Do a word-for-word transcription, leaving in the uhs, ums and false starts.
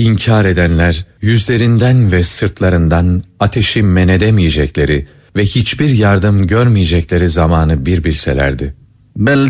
İnkar edenler yüzlerinden ve sırtlarından ateşi men edemeyecekleri ve hiçbir yardım görmeyecekleri zamanı bir bilselerdi. بل